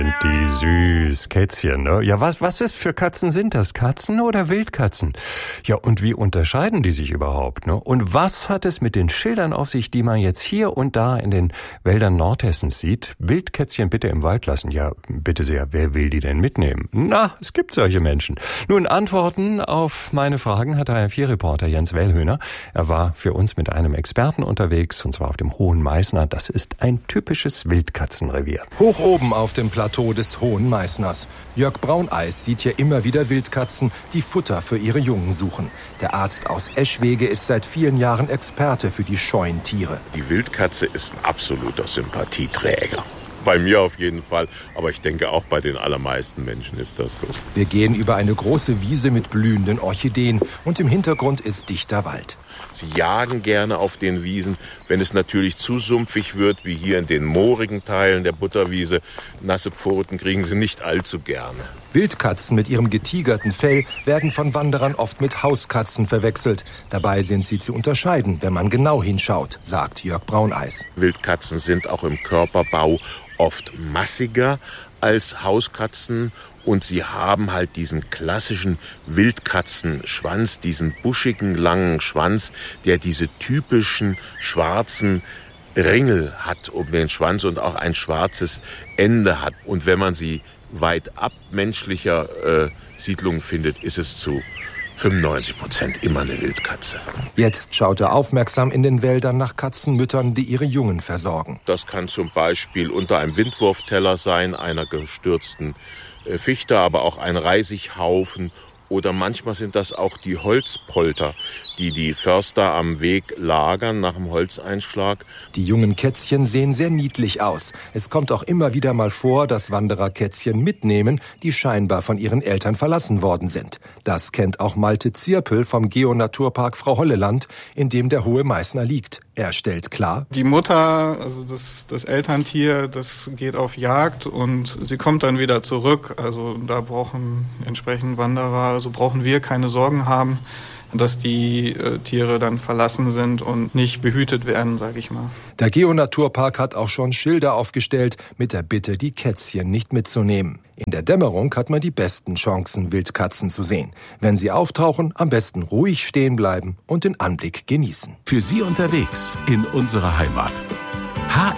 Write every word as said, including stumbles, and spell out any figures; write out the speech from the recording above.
sind die süß, Kätzchen, ne? Ja, was, was ist für Katzen sind das? Katzen oder Wildkatzen? Ja, und wie unterscheiden die sich überhaupt, ne? Und was hat es mit den Schildern auf sich, die man jetzt hier und da in den Wäldern Nordhessens sieht? Wildkätzchen bitte im Wald lassen. Ja, bitte sehr, wer will die denn mitnehmen? Na, es gibt solche Menschen. Nun, Antworten auf meine Fragen hat der vier Reporter Jens Wellhöhner. Er war für uns mit einem Experten unterwegs, und zwar auf dem Hohen Meißner. Das ist ein typisches Wildkatzenrevier. Hoch oben auf dem Plateau des Hohen Meißners. Jörg Brauneis sieht hier immer wieder Wildkatzen, die Futter für ihre Jungen suchen. Der Arzt aus Eschwege ist seit vielen Jahren Experte für die scheuen Tiere. Die Wildkatze ist ein absoluter Sympathieträger. Bei mir auf jeden Fall, aber ich denke auch bei den allermeisten Menschen ist das so. Wir gehen über eine große Wiese mit blühenden Orchideen und im Hintergrund ist dichter Wald. Sie jagen gerne auf den Wiesen, wenn es natürlich zu sumpfig wird, wie hier in den moorigen Teilen der Butterwiese. Nasse Pfoten kriegen sie nicht allzu gerne. Wildkatzen mit ihrem getigerten Fell werden von Wanderern oft mit Hauskatzen verwechselt. Dabei sind sie zu unterscheiden, wenn man genau hinschaut, sagt Jörg Brauneis. Wildkatzen sind auch im Körperbau oft massiger als Hauskatzen. Und sie haben halt diesen klassischen Wildkatzenschwanz, diesen buschigen, langen Schwanz, der diese typischen schwarzen Ringel hat um den Schwanz und auch ein schwarzes Ende hat. Und wenn man sie weit ab menschlicher äh, Siedlungen findet, ist es zu fünfundneunzig Prozent immer eine Wildkatze. Jetzt schaut er aufmerksam in den Wäldern nach Katzenmüttern, die ihre Jungen versorgen. Das kann zum Beispiel unter einem Windwurfteller sein, einer gestürzten Fichte, aber auch ein Reisighaufen, oder manchmal sind das auch die Holzpolter, die die Förster am Weg lagern nach dem Holzeinschlag. Die jungen Kätzchen sehen sehr niedlich aus. Es kommt auch immer wieder mal vor, dass Wanderer Kätzchen mitnehmen, die scheinbar von ihren Eltern verlassen worden sind. Das kennt auch Malte Zirpel vom Geo-Naturpark Frau Holleland, in dem der Hohe Meißner liegt. Er stellt klar: Die Mutter, also das, das Elterntier, das geht auf Jagd und sie kommt dann wieder zurück. Also da brauchen entsprechend Wanderer, also brauchen wir keine Sorgen haben, dass die äh, Tiere dann verlassen sind und nicht behütet werden, sage ich mal. Der Geo-Naturpark hat auch schon Schilder aufgestellt mit der Bitte, die Kätzchen nicht mitzunehmen. In der Dämmerung hat man die besten Chancen, Wildkatzen zu sehen. Wenn sie auftauchen, am besten ruhig stehen bleiben und den Anblick genießen. Für Sie unterwegs in unserer Heimat. H